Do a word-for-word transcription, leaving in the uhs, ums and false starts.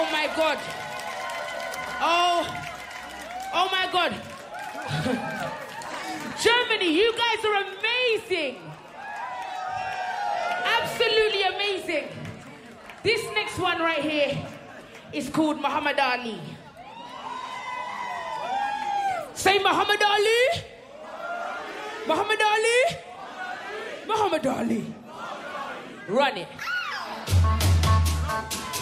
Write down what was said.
Oh my God. Oh, oh my God. Germany, you guys are amazing. Absolutely amazing. This next one right here is called Muhammad Ali. Say Muhammad Ali. Muhammad Ali. Muhammad Ali. Run it.